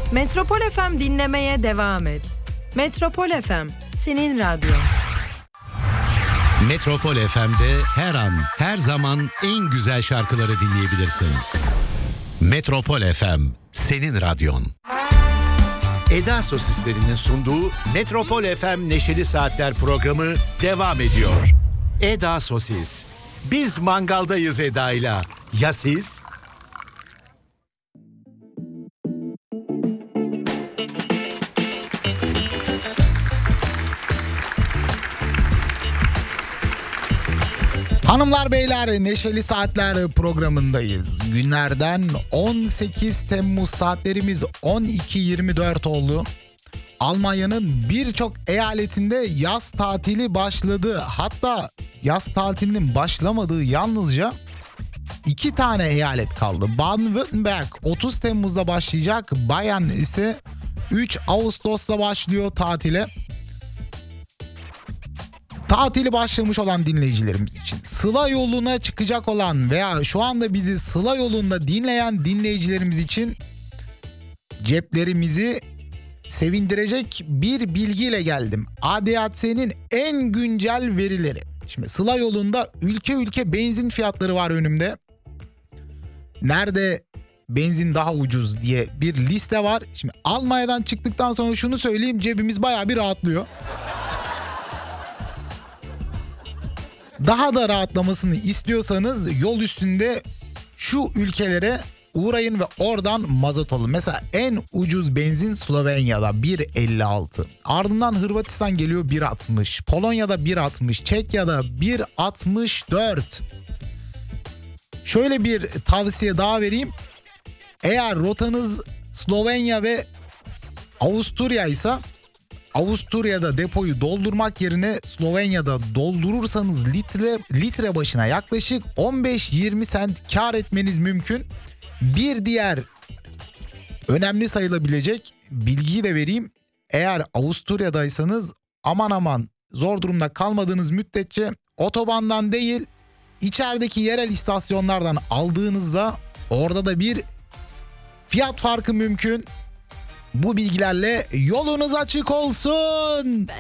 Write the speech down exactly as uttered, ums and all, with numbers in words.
Metropol F M dinlemeye devam et. Metropol F M, senin radyon. Metropol F M'de her an, her zaman en güzel şarkıları dinleyebilirsin. Metropol F M, senin radyon. Eda Sosislerinin sunduğu Metropol F M Neşeli Saatler programı devam ediyor. Eda Sosis. Biz mangaldayız Eda'yla. Ya siz? Hanımlar beyler, Neşeli Saatler programındayız. Günlerden on sekiz Temmuz, saatlerimiz on iki yirmi dört oldu. Almanya'nın birçok eyaletinde yaz tatili başladı. Hatta yaz tatilinin başlamadığı yalnızca iki tane eyalet kaldı. Baden-Württemberg otuz Temmuz'da başlayacak. Bayern ise üç Ağustos'ta başlıyor tatile. Tatili başlamış olan dinleyicilerimiz için, Sıla yoluna çıkacak olan veya şu anda bizi Sıla yolunda dinleyen dinleyicilerimiz için ceplerimizi sevindirecek bir bilgiyle geldim. A D A C'nin en güncel verileri. Şimdi Sıla yolunda ülke ülke benzin fiyatları var önümde. Nerede benzin daha ucuz diye bir liste var. Şimdi Almanya'dan çıktıktan sonra şunu söyleyeyim, cebimiz bayağı bir rahatlıyor. Daha da rahatlamasını istiyorsanız yol üstünde şu ülkelere uğrayın ve oradan mazot alın. Mesela en ucuz benzin Slovenya'da bir elli altı. Ardından Hırvatistan geliyor bir altmış. Polonya'da bir altmış. Çekya'da bir altmış dört. Şöyle bir tavsiye daha vereyim. Eğer rotanız Slovenya ve Avusturya ise Avusturya'da depoyu doldurmak yerine Slovenya'da doldurursanız litre litre başına yaklaşık on beş yirmi sent kar etmeniz mümkün. Bir diğer önemli sayılabilecek bilgiyi de vereyim. Eğer Avusturya'daysanız aman aman zor durumda kalmadığınız müddetçe otobandan değil, içerideki yerel istasyonlardan aldığınızda orada da bir fiyat farkı mümkün. Bu bilgilerle yolunuz açık olsun.